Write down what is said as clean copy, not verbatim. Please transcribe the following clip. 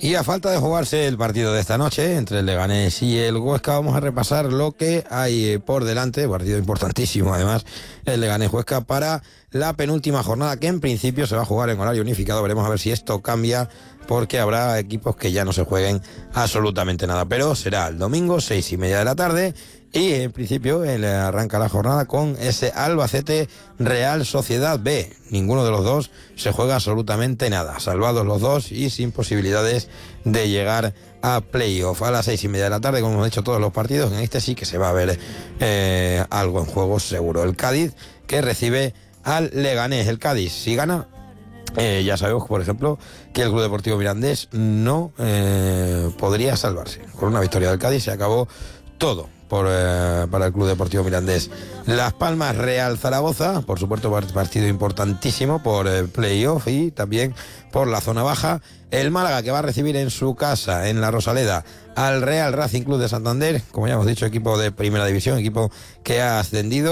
Y a falta de jugarse el partido de esta noche entre el Leganés y el Huesca, vamos a repasar lo que hay por delante, partido importantísimo además, el Leganés-Huesca para la penúltima jornada, que en principio se va a jugar en horario unificado. Veremos a ver si esto cambia, porque habrá equipos que ya no se jueguen absolutamente nada, pero será el domingo 6:30 de la tarde. Y en principio arranca la jornada con ese Albacete Real Sociedad B. Ninguno de los dos se juega absolutamente nada. Salvados los dos y sin posibilidades de llegar a playoff. A las 6:30 de la tarde, como hemos hecho todos los partidos, en este sí que se va a ver algo en juego seguro. El Cádiz, que recibe al Leganés. El Cádiz, si gana, ya sabemos, por ejemplo, que el Club Deportivo Mirandés no podría salvarse. Con una victoria del Cádiz se acabó todo para el Club Deportivo Mirandés. Las Palmas Real Zaragoza, por supuesto, partido importantísimo por el playoff y también por la zona baja. El Málaga, que va a recibir en su casa, en la Rosaleda, al Real Racing Club de Santander, como ya hemos dicho, equipo de primera división, equipo que ha ascendido.